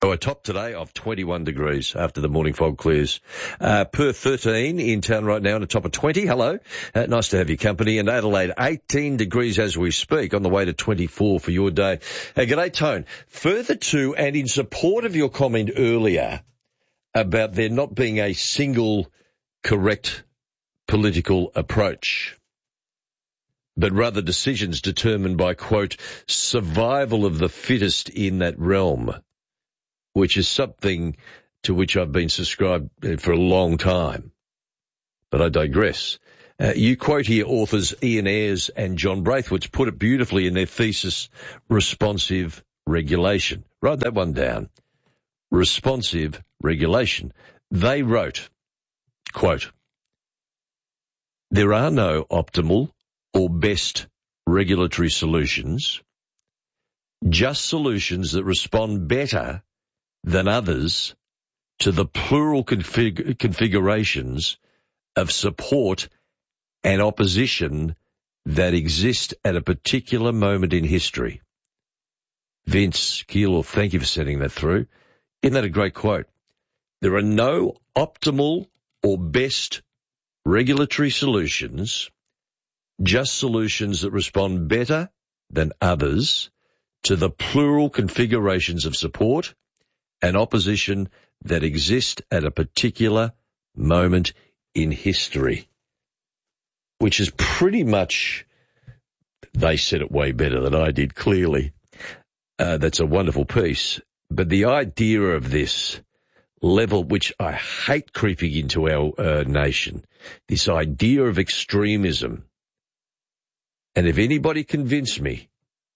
Oh, a top today of 21 degrees after the morning fog clears. Perth 13 in town right now and a top of 20. Hello. Nice to have your company. And Adelaide 18 degrees as we speak, on the way to 24 for your day. G'day, Tone. Further to and in support of your comment earlier about there not being a single correct political approach, but rather decisions determined by, quote, survival of the fittest in that realm, which is something to which I've been subscribed for a long time. But I digress. You quote here authors Ian Ayres and John Braithwaite put it beautifully in their thesis, Responsive Regulation. Write that one down. Responsive Regulation. They wrote, quote, there are no optimal or best regulatory solutions, just solutions that respond better than others to the plural configurations of support and opposition that exist at a particular moment in history. Vince Keeler, thank you for sending that through. Isn't that a great quote? There are no optimal or best regulatory solutions, just solutions that respond better than others to the plural configurations of support and opposition that exist at a particular moment in history. Which is pretty much, they said it way better than I did, clearly. That's a wonderful piece. But the idea of this level, which I hate creeping into our nation, this idea of extremism, and if anybody convince me,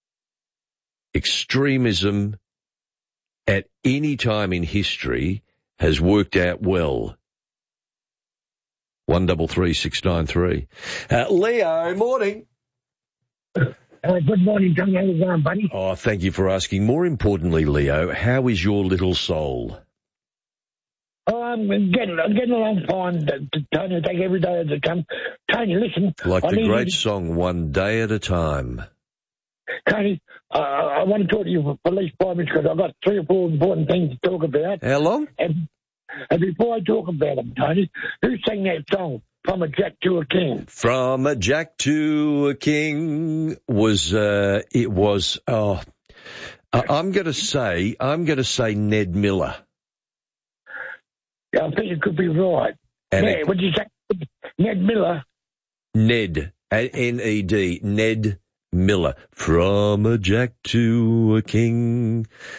extremism at any time in history has worked out well. 133693. Leo, morning. Good morning, Johnny. How you going, buddy? Oh, thank you for asking. More importantly, Leo, how is your little soul? Oh, I'm getting along fine, Tony. Take every day as it comes. Tony, listen. Like the great song, One Day at a Time. Tony, I want to talk to you for at least 5 minutes because I've got 3 or 4 important things to talk about. How long? And before I talk about them, Tony, who sang that song, From a Jack to a King? From a Jack to a King was, I'm going to say Ned Miller. Yeah, I think you could be right. And what did you say? Ned Miller? Ned, N-E-D, Ned Miller. From a Jack to a King.